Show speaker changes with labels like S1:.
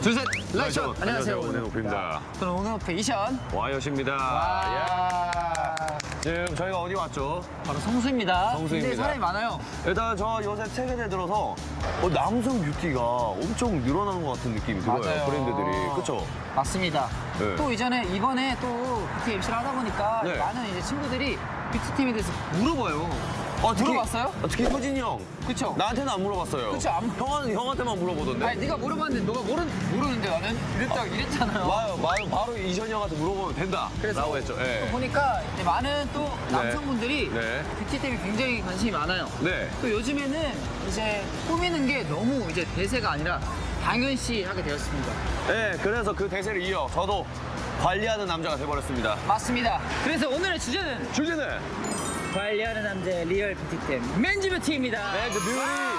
S1: 둘, 셋, 라이션! 안녕하세요.
S2: 오네오프입니다.
S1: 저는 오네오프 이션.
S2: 와이엇입니다.
S1: 와.
S2: 지금 저희가 어디 왔죠?
S1: 바로 성수입니다.
S2: 성수입니다.
S1: 굉장히 사람이 많아요.
S2: 일단 저 요새 최근에 들어서 남성 뷰티가 엄청 늘어나는 것 같은 느낌이 들어요.
S1: 맞아요.
S2: 브랜드들이. 그쵸?
S1: 맞습니다.
S2: 네.
S1: 또 이번에 또 뷰티 MC를 하다 보니까
S2: 네.
S1: 많은 이제 친구들이 뷰티템에 대해서 물어봐요. 물어봤어요?
S2: 특히 효진이 형.
S1: 그쵸?
S2: 나한테는 안 물어봤어요.
S1: 그쵸,
S2: 형한테만 물어보던데.
S1: 아니, 네가 물어봤는데 너가 모르는데 나는 이랬잖아요.
S2: 바로 이션이 형한테 물어보면 된다. 라고 했죠. 예.
S1: 또 보니까 이제 많은 또 남성분들이
S2: 네.
S1: 뷰티템에 굉장히 관심이 많아요.
S2: 네.
S1: 또 요즘에는 이제 꾸미는 게 너무 이제 대세가 아니라 당연시 하게 되었습니다.
S2: 네, 그래서 그 대세를 이어 저도 관리하는 남자가 돼버렸습니다.
S1: 맞습니다. 그래서 오늘의 주제는
S2: 주제는
S1: 관리하는 남자의 리얼 뷰티템 맨즈 뷰티입니다.
S2: 맨즈 뷰티.